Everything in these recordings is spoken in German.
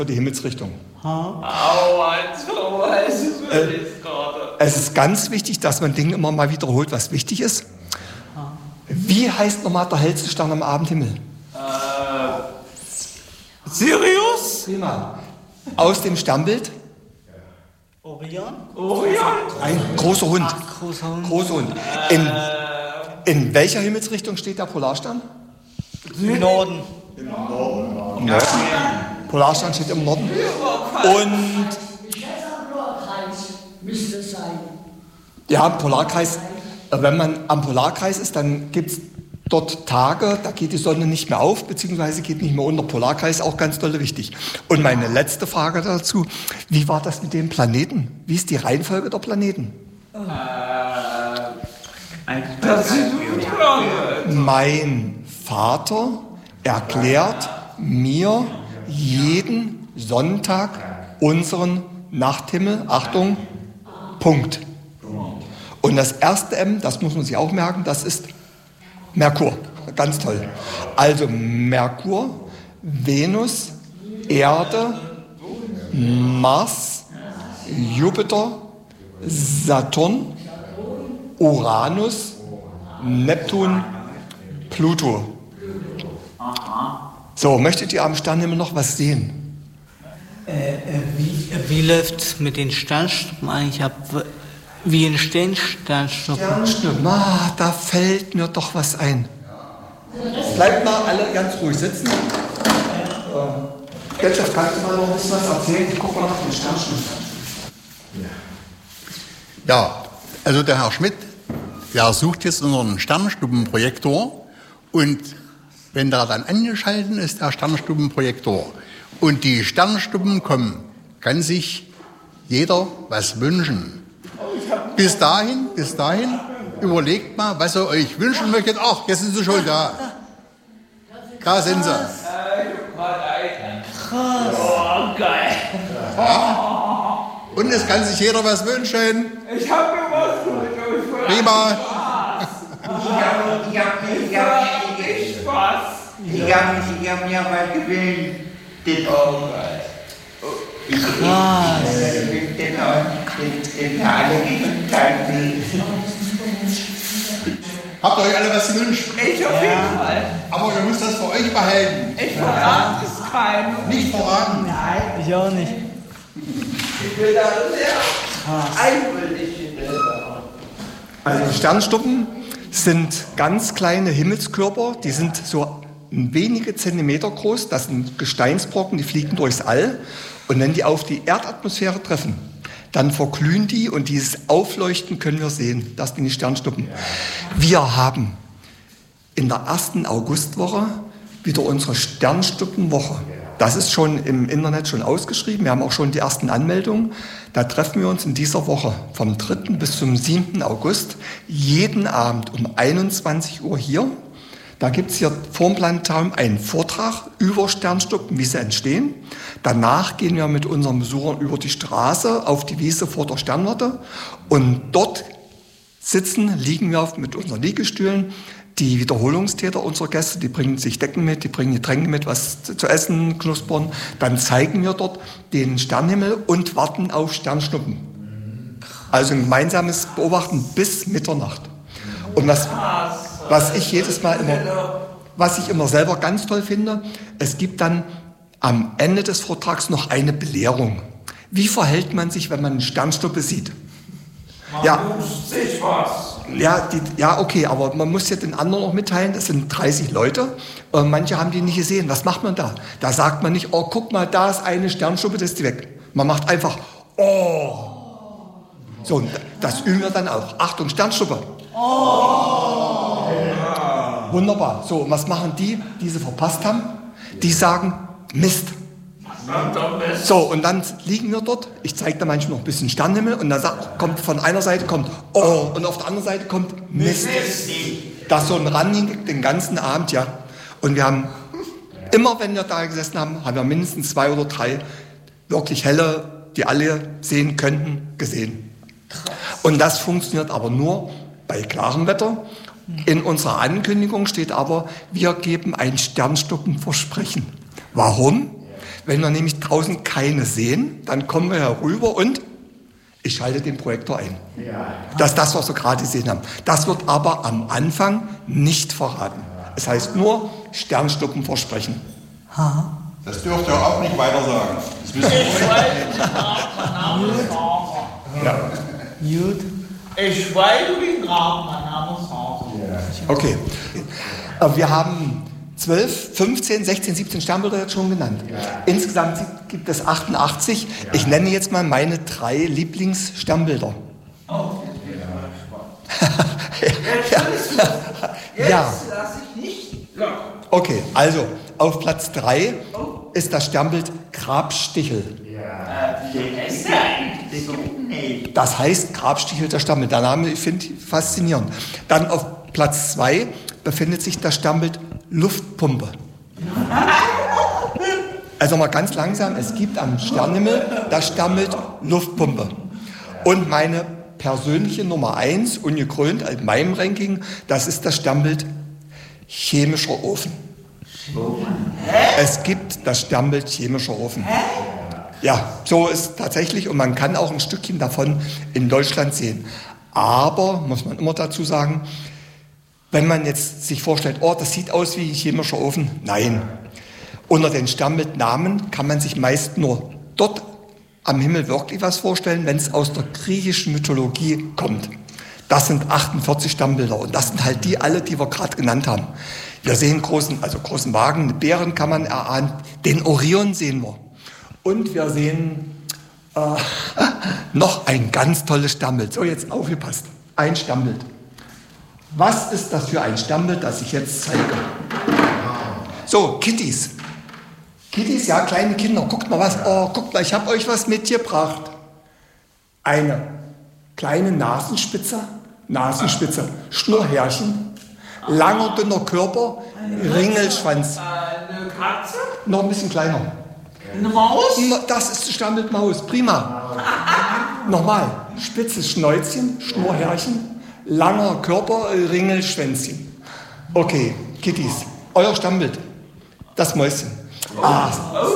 Die Himmelsrichtung. Es Es ist ganz wichtig, dass man Dinge immer mal wiederholt, was wichtig ist. Wie heißt nochmal der hellste Stern am Abendhimmel? Sirius? Prima. Aus dem Sternbild? Orion? Ein großer Hund. Großer Hund. In welcher Himmelsrichtung steht der Polarstern? Norden. Ja. Polarstern steht im Norden. Und Müsste es sein. ja, Polarkreis, wenn man am Polarkreis ist, dann gibt es dort Tage, da geht die Sonne nicht mehr auf, beziehungsweise geht nicht mehr unter. Polarkreis auch ganz doll wichtig. Und meine letzte Frage dazu, wie war das mit den Planeten? Wie ist die Reihenfolge der Planeten? Mein Vater erklärt mir jeden Sonntag unseren Nachthimmel. Achtung, Punkt. Und das erste M, das muss man sich auch merken, das ist Merkur. Ganz toll. Also Merkur, Venus, Erde, Mars, Jupiter, Saturn, Uranus, Neptun, Pluto. So, möchtet ihr am Sternhimmel noch was sehen? Wie läuft es mit den Sternschnuppen eigentlich ab? Wie entstehen Sternschnuppen? Sternschnuppen, da fällt mir doch was ein. Bleibt mal alle ganz ruhig sitzen. Ketchup, kannst du mal noch ein bisschen was erzählen? Guck mal nach den Sternschnuppen. Ja, also der Herr Schmidt, der sucht jetzt unseren Sternschnuppenprojektor und wenn der dann angeschaltet ist, der Sternschnuppenprojektor, und die Sternschnuppen kommen, kann sich jeder was wünschen. Bis dahin, überlegt mal, was ihr euch wünschen möchtet. Ach, jetzt sind sie schon da. Da sind sie. Krass. Oh, geil. Und es kann sich jeder was wünschen. Ich hab mir was gewünscht. Prima. Ich hab mir was gewünscht. Oh, geil. Habt ihr euch alle was gewünscht? Ich auf jeden Fall. Aber ihr müsst das für euch behalten. Ich verrate es keinem. Nicht verraten. Nein, ich auch nicht. Ich will da sehr einwillig in der Sache. Also die Sternschnuppen sind ganz kleine Himmelskörper, die sind so wenige Zentimeter groß, das sind Gesteinsbrocken, die fliegen durchs All und wenn die auf die Erdatmosphäre treffen, dann verglühen die und dieses Aufleuchten können wir sehen, das sind die Sternschnuppen. Wir haben in der ersten Augustwoche wieder unsere Sternschnuppenwoche. Das ist schon im Internet schon ausgeschrieben, wir haben auch schon die ersten Anmeldungen. Da treffen wir uns in dieser Woche vom 3. bis zum 7. August jeden Abend um 21 Uhr hier. Da gibt es hier vor dem Planetarium einen Vortrag über Sternschnuppen, wie sie entstehen. Danach gehen wir mit unseren Besuchern über die Straße auf die Wiese vor der Sternwarte. Und dort liegen wir mit unseren Liegestühlen. Die Wiederholungstäter unserer Gäste, die bringen sich Decken mit, die bringen Getränke mit, was zu essen, knuspern. Dann zeigen wir dort den Sternhimmel und warten auf Sternschnuppen. Also ein gemeinsames Beobachten bis Mitternacht. Und was ich immer selber ganz toll finde, es gibt dann am Ende des Vortrags noch eine Belehrung. Wie verhält man sich, wenn man eine Sternschnuppe sieht? Man wünscht sich was. Ja, okay, aber man muss ja den anderen noch mitteilen, das sind 30 Leute, manche haben die nicht gesehen. Was macht man da? Da sagt man nicht, oh, guck mal, da ist eine Sternschnuppe, das ist die weg. Man macht einfach, oh. So, das üben wir dann auch. Achtung, Sternschnuppe. Oh. Wunderbar. So, und was machen die sie verpasst haben? Die sagen, Mist. So, und dann liegen wir dort. Ich zeige da manchmal noch ein bisschen Sternhimmel und dann kommt von einer Seite oh, und auf der anderen Seite kommt Mist. Das so ein Running den ganzen Abend, ja. Und wir haben immer, wenn wir da gesessen haben, haben wir mindestens 2 oder 3 wirklich helle, die alle sehen könnten, gesehen. Und das funktioniert aber nur bei klarem Wetter. In unserer Ankündigung steht aber, wir geben ein Sternschnuppenversprechen. Warum? Wenn wir nämlich draußen keine sehen, dann kommen wir herüber und ich schalte den Projektor ein. Das ist das, was wir gerade gesehen haben. Das wird aber am Anfang nicht verraten. Es heißt nur Sternschnuppen versprechen. Das dürft ihr auch nicht weiter sagen. Das wissen Gut. Ich weiß, wie gerade mein Name ist. Okay. Wir haben 12, 15, 16, 17 Sternbilder jetzt schon genannt. Insgesamt gibt es 88. Ich nenne jetzt mal meine 3 Lieblingssternbilder. Jetzt Ja. lasse ich nicht locker. Okay, also auf Platz 3 ist das Sternbild Grabstichel. Das heißt Grabstichel der Sternbild. Der Name, ich finde faszinierend. Dann auf Platz 2 befindet sich das Sternbild Luftpumpe. Also mal ganz langsam, es gibt am Sternenhimmel das Sternbild Luftpumpe. Und meine persönliche Nummer 1, ungekrönt in meinem Ranking, das ist das Sternbild chemischer Ofen. Es gibt das Sternbild chemischer Ofen. Ja, so ist tatsächlich, und man kann auch ein Stückchen davon in Deutschland sehen. Aber, muss man immer dazu sagen, wenn man jetzt sich vorstellt, oh, das sieht aus wie ein chemischer Ofen, nein. Unter den Sternbildnamen kann man sich meist nur dort am Himmel wirklich was vorstellen, wenn es aus der griechischen Mythologie kommt. Das sind 48 Sternbilder und das sind halt die alle, die wir gerade genannt haben. Wir sehen großen Wagen, eine Bären kann man erahnen, den Orion sehen wir. Und wir sehen noch ein ganz tolles Sternbild. So, jetzt aufgepasst. Ein Sternbild. Was ist das für ein Sternbild, das ich jetzt zeige? So, Kittys. Kittys, ja, kleine Kinder. Guckt mal was. Oh, guckt mal, ich habe euch was mitgebracht. Eine kleine Nasenspitze, Schnurrhärchen, langer, dünner Körper, Ringelschwanz. Eine Katze? Noch ein bisschen kleiner. Eine Maus? Das ist das Sternbild Maus. Prima. Nochmal. Spitzes Schnäuzchen, Schnurrhärchen, langer Körper, Ringelschwänzchen. Okay, Kittys. Euer Sternbild. Das Mäuschen. Das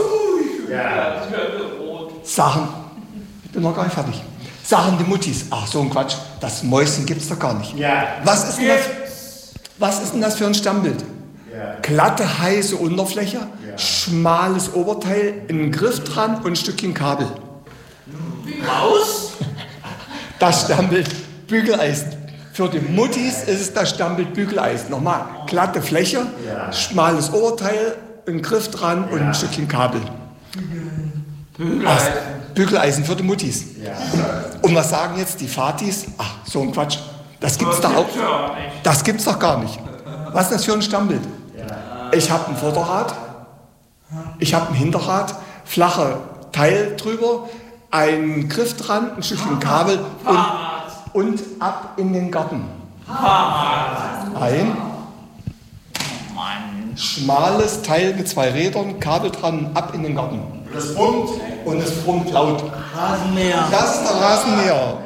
wird rot. Sachen. Ich bin noch gar nicht fertig. Sachen die Muttis. Ach, so ein Quatsch. Das Mäuschen gibt's doch gar nicht. Was ist denn das für ein Sternbild? Glatte, heiße Unterfläche, schmales Oberteil, ein Griff dran und ein Stückchen Kabel. Maus? Das Sternbild Bügeleisen. Für die Muttis ist es das Sternbild Bügeleisen. Nochmal, glatte Fläche, schmales Oberteil, ein Griff dran und ein Stückchen Kabel. Bügeleisen. Bügeleisen für die Muttis. Und was sagen jetzt die Vatis? Ach, so ein Quatsch. Das gibt's doch auch. Das gibt's doch gar nicht. Was ist das für ein Sternbild? Ich habe ein Vorderrad, ich habe ein Hinterrad, flache Teil drüber, einen Griff dran, ein Stückchen Kabel und ab in den Garten. Ein schmales Teil mit 2 Rädern, Kabel dran, ab in den Garten. Das brummt und es brummt laut. Rasenmäher. Das ist der Rasenmäher.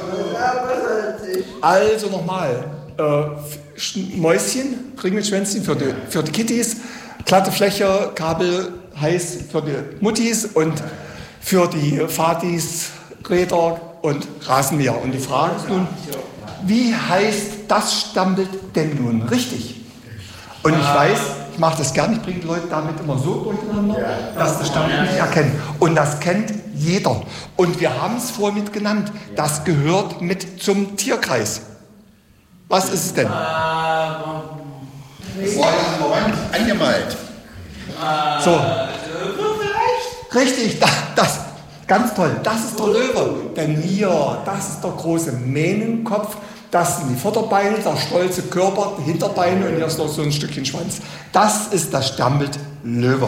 Also nochmal, Mäuschen, Ringelschwänzchen für die Kittys, glatte Fläche, Kabel heiß für die Muttis und für die Vatis Räder und Rasenmäher. Und die Frage ist nun, wie heißt das Sternbild denn nun richtig? Und ich weiß, ich mache das gern, ich bringe die Leute damit immer so durcheinander, dass das Sternbild nicht erkennen. Und das kennt jeder. Und wir haben es vorhin mit genannt, das gehört mit zum Tierkreis. Was ist es denn? Das war ja angemalt. So. Löwe vielleicht? Richtig, das, ganz toll. Das ist der Löwe. Denn hier, das ist der große Mähnenkopf. Das sind die Vorderbeine, der stolze Körper, die Hinterbeine und hier ist noch so ein Stückchen Schwanz. Das ist das Sternbild Löwe.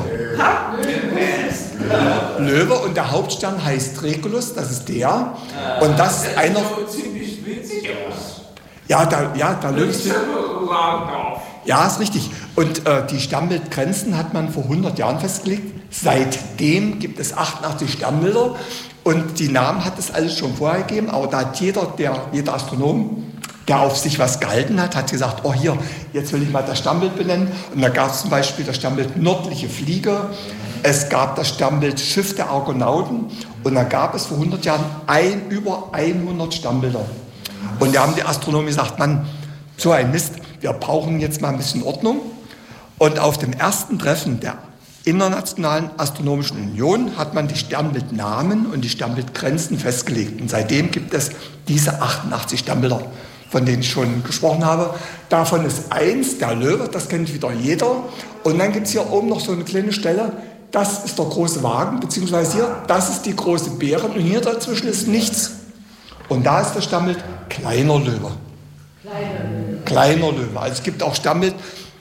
Löwe und der Hauptstern heißt Regulus, das ist der. Und das ist einer. Ziemlich witzig aus. Ja, der Löwe ist. Ja, ist richtig. Und die Sternbildgrenzen hat man vor 100 Jahren festgelegt. Seitdem gibt es 88 Sternbilder. Und die Namen hat es alles schon vorher gegeben. Aber da hat jeder Astronom, der auf sich was gehalten hat, hat gesagt, oh hier, jetzt will ich mal das Sternbild benennen. Und da gab es zum Beispiel das Sternbild nördliche Fliege, Es gab das Sternbild Schiff der Argonauten und da gab es vor 100 Jahren über 100 Sternbilder. Und da haben die Astronomen gesagt, Mann, so ein Mist, wir brauchen jetzt mal ein bisschen Ordnung. Und auf dem ersten Treffen der Internationalen Astronomischen Union hat man die Sternbildnamen und die Sternbildgrenzen festgelegt. Und seitdem gibt es diese 88 Sternbilder, von denen ich schon gesprochen habe. Davon ist eins, der Löwe, das kennt wieder jeder. Und dann gibt es hier oben noch so eine kleine Stelle, das ist der große Wagen, beziehungsweise hier, das ist die große Bären und hier dazwischen ist nichts. Und da ist das Sternbild kleiner Löwe. Kleiner Löwe. Also es gibt auch Sternbilder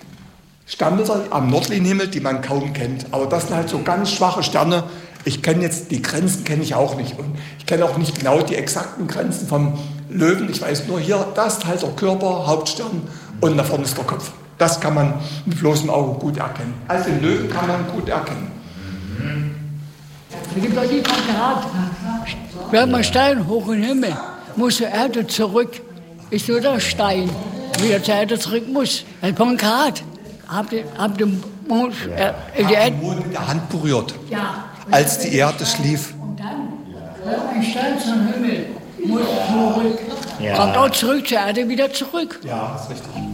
am Nordlinienhimmel, die man kaum kennt. Aber das sind halt so ganz schwache Sterne. Ich kenne jetzt, die Grenzen kenne ich auch nicht. Und ich kenne auch nicht genau die exakten Grenzen vom Löwen. Ich weiß nur hier, das ist halt der Körper, Hauptstern und da vorne ist der Kopf. Das kann man mit bloßem Auge gut erkennen. Also den Löwen kann man gut erkennen. Es gibt auch die Quadrat. Wenn man Stein hoch in den Himmel, muss zur Erde zurück. Ist nur der Stein, wieder zur Erde zurück muss. Ein Pankrat. Habt ihr den Mond, Den Mond mit der Hand berührt, ja. als die Erde schlief. Und dann, ein Stein zum Himmel muss zurück. Ja. Kommt auch zurück zur Erde, wieder zurück. Ja, ist richtig.